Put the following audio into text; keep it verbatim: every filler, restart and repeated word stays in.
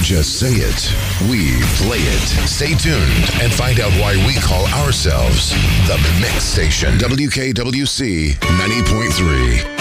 just say it, we play it. Stay tuned and find out why we call ourselves the Mix Station. W K W C ninety point three.